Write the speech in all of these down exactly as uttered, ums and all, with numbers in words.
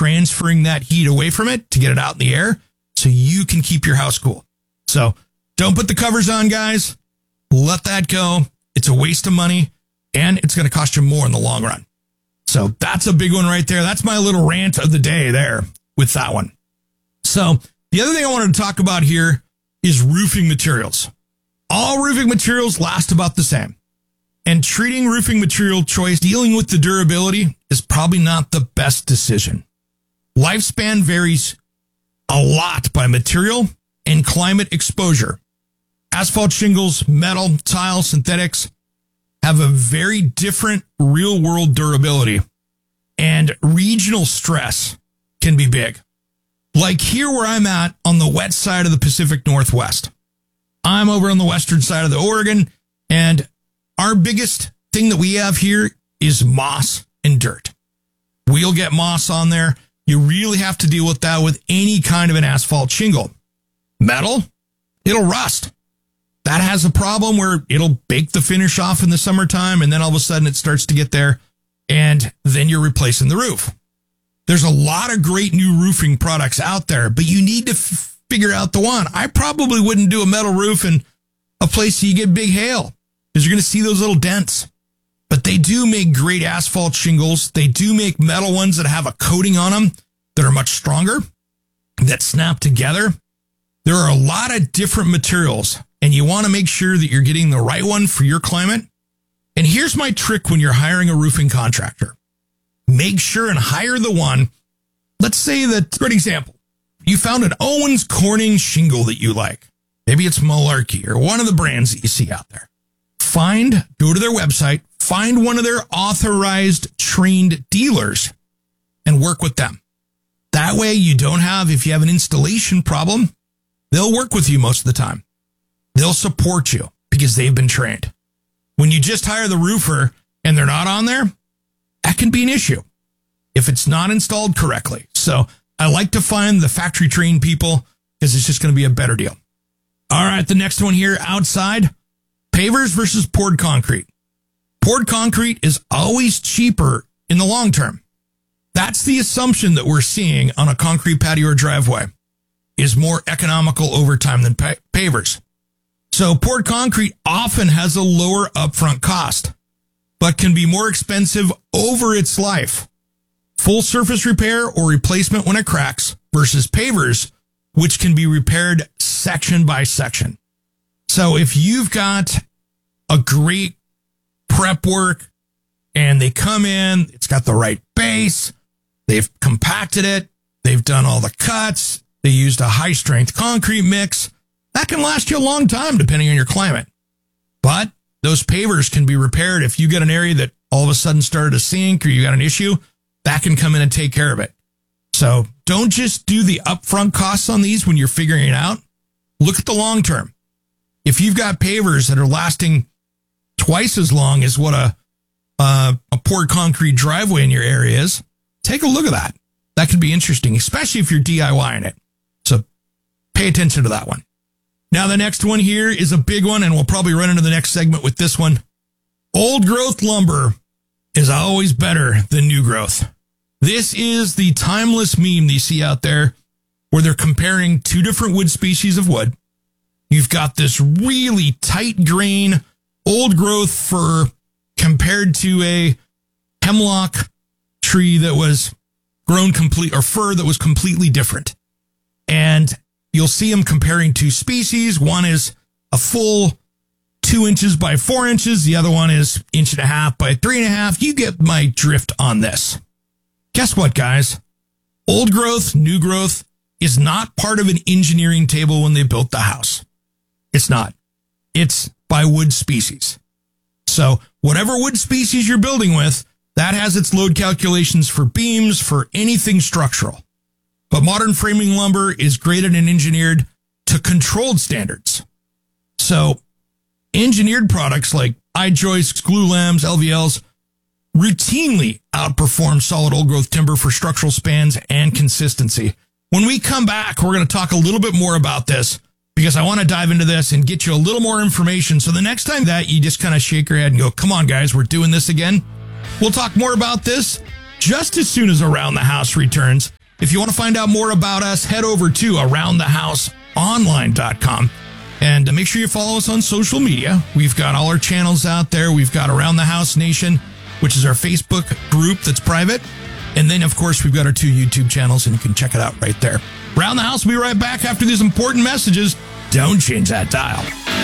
transferring that heat away from it to get it out in the air so you can keep your house cool. So don't put the covers on, guys. Let that go. It's a waste of money, and it's going to cost you more in the long run. So that's a big one right there. That's my little rant of the day there with that one. So the other thing I wanted to talk about here is roofing materials. All roofing materials last about the same. And treating roofing material choice, dealing with the durability, is probably not the best decision. Lifespan varies a lot by material and climate exposure. Asphalt shingles, metal, tile, synthetics have a very different real-world durability, and regional stress can be big. Like here where I'm at on the wet side of the Pacific Northwest. I'm over on the western side of the Oregon, and our biggest thing that we have here is moss and dirt. We'll get moss on there. You really have to deal with that with any kind of an asphalt shingle. Metal, it'll rust. That has a problem where it'll bake the finish off in the summertime, and then all of a sudden it starts to get there, and then you're replacing the roof. There's a lot of great new roofing products out there, but you need to f- figure out the one. I probably wouldn't do a metal roof in a place where you get big hail, because you're going to see those little dents. But they do make great asphalt shingles. They do make metal ones that have a coating on them that are much stronger, that snap together. There are a lot of different materials, and you want to make sure that you're getting the right one for your climate. And here's my trick when you're hiring a roofing contractor. Make sure and hire the one. Let's say that, for example, you found an Owens Corning shingle that you like. Maybe it's Malarkey or one of the brands that you see out there. Find, go to their website, find one of their authorized, trained dealers and work with them. That way you don't have, if you have an installation problem, they'll work with you most of the time. They'll support you because they've been trained. When you just hire the roofer and they're not on there, that can be an issue if it's not installed correctly. So I like to find the factory trained people because it's just going to be a better deal. All right, the next one here, outside, pavers versus poured concrete. Poured concrete is always cheaper in the long term. That's the assumption that we're seeing on a concrete patio or driveway, is more economical over time than pa- pavers. So poured concrete often has a lower upfront cost, but can be more expensive over its life. Full surface repair or replacement when it cracks versus pavers, which can be repaired section by section. So if you've got a great prep work and they come in, it's got the right base, they've compacted it, they've done all the cuts, they used a high strength concrete mix, that can last you a long time depending on your climate. But those pavers can be repaired if you get an area that all of a sudden started to sink or you got an issue, that can come in and take care of it. So don't just do the upfront costs on these when you're figuring it out. Look at the long term. If you've got pavers that are lasting twice as long as what a, uh, a poured concrete driveway in your area is, take a look at that. That could be interesting, especially if you're DIYing it. So pay attention to that one. Now, the next one here is a big one, and we'll probably run into the next segment with this one. Old growth lumber is always better than new growth. This is the timeless meme that you see out there where they're comparing two different wood species of wood. You've got this really tight grain, old growth fir compared to a hemlock tree that was grown complete, or fir that was completely different. And you'll see them comparing two species. One is a full two inches by four inches. The other one is inch and a half by three and a half. You get my drift on this. Guess what, guys? Old growth, new growth is not part of an engineering table when they built the house. It's not. It's by wood species. So whatever wood species you're building with, that has its load calculations for beams, for anything structural. But modern framing lumber is graded and engineered to controlled standards. So engineered products like I-joists, glue lams, L V Ls routinely outperform solid old growth timber for structural spans and consistency. When we come back, we're going to talk a little bit more about this because I want to dive into this and get you a little more information. So the next time that you just kind of shake your head and go, come on, guys, we're doing this again. We'll talk more about this just as soon as Around the House returns. If you want to find out more about us, head over to around the house online dot com and make sure you follow us on social media. We've got all our channels out there. We've got Around the House Nation, which is our Facebook group that's private. And then, of course, we've got our two YouTube channels, and you can check it out right there. Around the House will be right back after these important messages. Don't change that dial.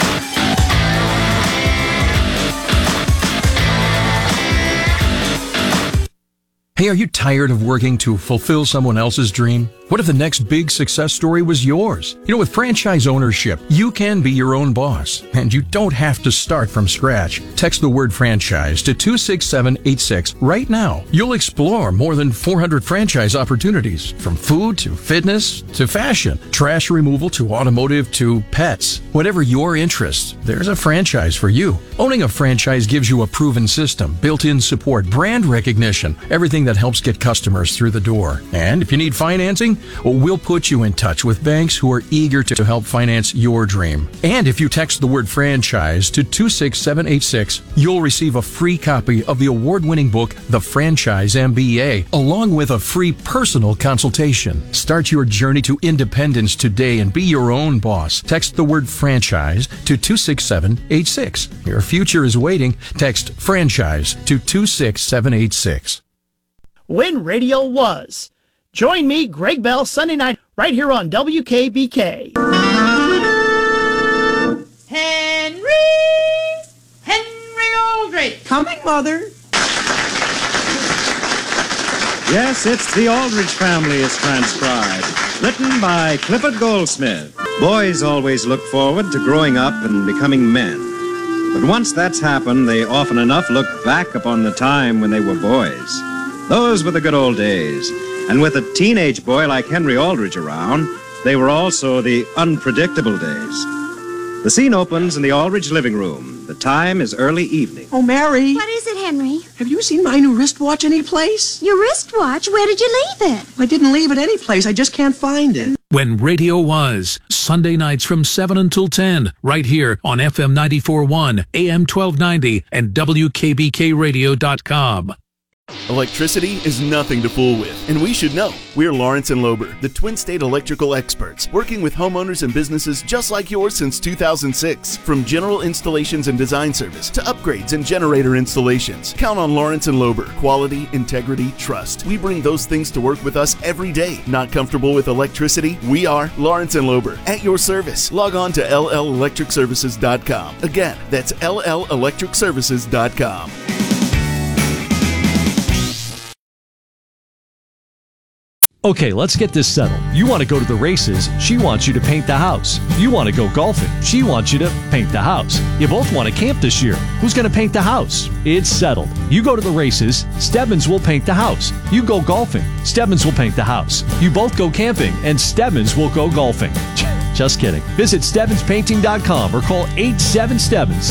Hey, are you tired of working to fulfill someone else's dream? What if the next big success story was yours? You know, with franchise ownership, you can be your own boss, and you don't have to start from scratch. Text the word franchise to two six seven eight six right now. You'll explore more than four hundred franchise opportunities, from food to fitness to fashion, trash removal to automotive to pets. Whatever your interests, there's a franchise for you. Owning a franchise gives you a proven system, built-in support, brand recognition, everything that helps get customers through the door. And if you need financing, well, we'll put you in touch with banks who are eager to help finance your dream. And if you text the word franchise to two six seven eight six, you'll receive a free copy of the award-winning book, The Franchise M B A, along with a free personal consultation. Start your journey to independence today and be your own boss. Text the word franchise to two six seven eight six. Your future is waiting. Text franchise to two six seven eight six. When radio was. Join me, Greg Bell, Sunday night, right here on W K B K. Henry! Henry Aldrich! Coming, Mother. Yes, it's The Aldrich Family is transcribed. Written by Clifford Goldsmith. Boys always look forward to growing up and becoming men. But once that's happened, they often enough look back upon the time when they were boys. Those were the good old days. And with a teenage boy like Henry Aldrich around, they were also the unpredictable days. The scene opens in the Aldrich living room. The time is early evening. Oh, Mary. What is it, Henry? Have you seen my new wristwatch anyplace? Your wristwatch? Where did you leave it? I didn't leave it anyplace. I just can't find it. When radio was. Sunday nights from seven until ten, right here on F M ninety-four point one, A M twelve ninety, and W K B K radio dot com. Electricity is nothing to fool with, and we should know. We're Lawrence and Lober, the Twin State electrical experts, working with homeowners and businesses just like yours since two thousand six. From general installations and design service to upgrades and generator installations, count on Lawrence and Lober. Quality, integrity, trust. We bring those things to work with us every day. Not comfortable with electricity? We are Lawrence and Lober, at your service. Log on to L L electric services dot com. Again, that's L L electric services dot com. Okay, let's get this settled. You want to go to the races, she wants you to paint the house. You want to go golfing, she wants you to paint the house. You both want to camp this year. Who's going to paint the house? It's settled. You go to the races, Stebbins will paint the house. You go golfing, Stebbins will paint the house. You both go camping, and Stebbins will go golfing. Just kidding. Visit Stebbins Painting dot com or call eight seven Stebbins.